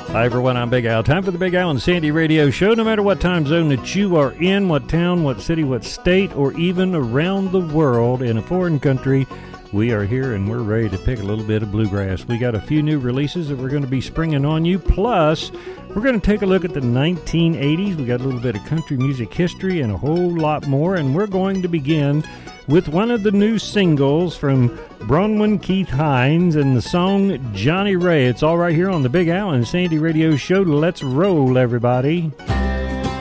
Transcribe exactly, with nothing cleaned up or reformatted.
Hi, everyone. I'm Big Al. Time for the Big Al and Sandy Radio Show. No matter what time zone that you are in, what town, what city, what state, or even around the world in a foreign country, we are here and we're ready to pick a little bit of bluegrass. We got a few new releases that we're going to be springing on you. Plus, we're going to take a look at the nineteen eighties. We got a little bit of country music history and a whole lot more. And we're going to begin with one of the new singles from Bronwyn Keith Hines and the song Johnny Ray. It's all right here on the Big Al and Sandy Radio Show. Let's roll, everybody.